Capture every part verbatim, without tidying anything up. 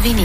новини.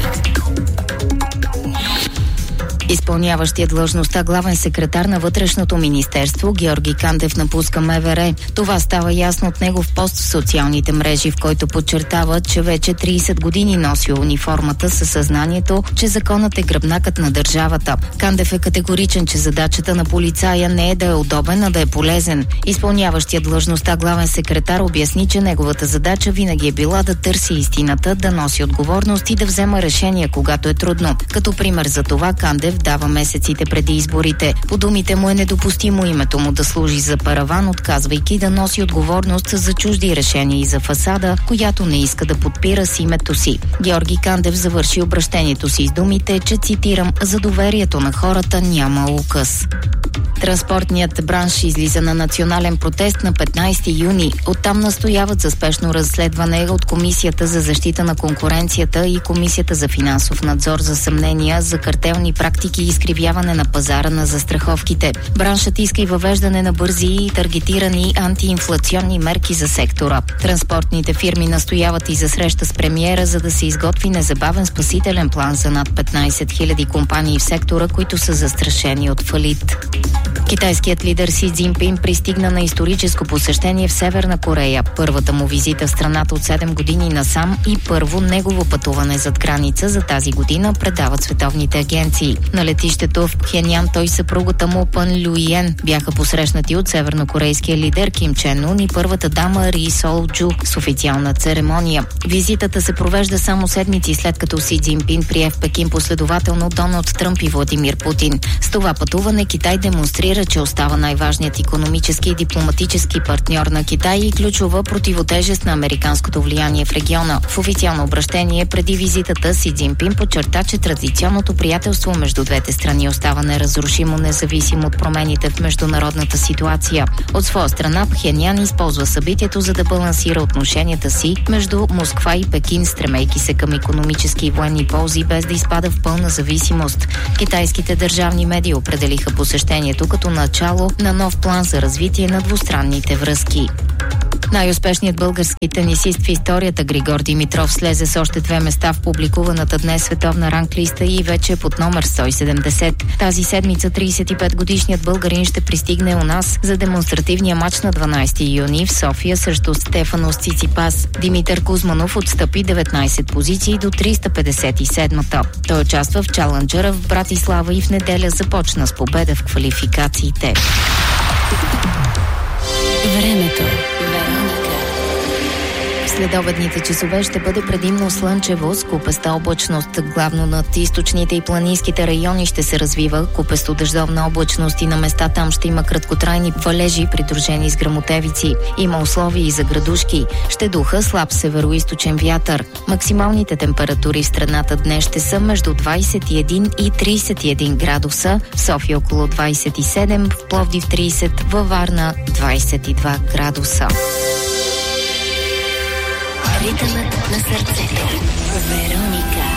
Изпълняващият длъжността главен секретар на Вътрешното министерство Георги Кандев напуска МВР. Това става ясно от негов пост в социалните мрежи, в който подчертава, че вече трийсет години носи униформата със съзнанието, че законът е гръбнакът на държавата. Кандев е категоричен, че задачата на полицая не е да е удобен, а да е полезен. Изпълняващият длъжността главен секретар обясни, че неговата задача винаги е била да търси истината, да носи отговорност и да взема решения, когато е трудно. Като пример за това Кандев дава месеците преди изборите. По думите му е недопустимо името му да служи за параван, отказвайки да носи отговорност за чужди решения и за фасада, която не иска да подпира с името си. Георги Кандев завърши обращението си с думите, че, цитирам, за доверието на хората няма указ. Транспортният бранш излиза на национален протест на петнайсети юни. Оттам настояват за спешно разследване от Комисията за защита на конкуренцията и Комисията за финансов надзор за съмнения за картелни практики и изкривяване на пазара на застраховките. Браншът иска и въвеждане на бързи и таргетирани антиинфлационни мерки за сектора. Транспортните фирми настояват и за среща с премиера, за да се изготви незабавен спасителен план за над петнайсет хиляди компании в сектора, които са застрашени от фалит. Китайският лидер Си Цзинпин пристигна на историческо посещение в Северна Корея. Първата му визита в страната от седем години насам и първо негово пътуване зад граница за тази година, предават световните агенции. На летището в Пхенян той и съпругата му Пън Люиен бяха посрещнати от севернокорейския лидер Ким Чен Ун и първата дама Ри Сол Джу с официална церемония. Визитата се провежда само седмици след като Си Цзинпин прие в Пекин последователно Доналд Тръмп и Владимир Путин. С това пътуване Китай демонстрира, че остава най-важният икономически и дипломатически партньор на Китай и ключова противотежест на американското влияние в региона. В официално обращение преди визитата Си Цзинпин подчерта, че традиционното приятелство между двете страни остава неразрушимо, независимо от промените в международната ситуация. От своя страна Пхенян използва събитието, за да балансира отношенията си между Москва и Пекин, стремейки се към икономически и военни ползи, без да изпада в пълна зависимост. Китайските държавни медии определиха посещението като начало на нов план за развитие на двустранните връзки. Най-успешният български тенисист в историята Григор Димитров слезе с още две места в публикуваната днес световна ранглиста и вече под номер сто и седемдесет. Тази седмица трийсет и пет годишният българин ще пристигне у нас за демонстративния матч на дванайсети юни в София срещу Стефанос Циципас. Димитър Кузманов отстъпи деветнайсет позиции до триста петдесет и седма. Той участва в чаленджъра в Братислава и в неделя започна с победа в квалификациите. Времето. Следобедните часове ще бъде предимно слънчево с купеста облачност. Главно над източните и планинските райони ще се развива купесто дъждовна облачност и на места там ще има краткотрайни валежи, придружени с гръмотевици. Има условия и за градушки. Ще духа слаб североизточен вятър. Максималните температури в страната днес ще са между двайсет и един и трийсет и един градуса. В София около двайсет и седем, в Пловдив трийсет, във Варна двайсет и два градуса. Ритъмът на сърцето. Вероника.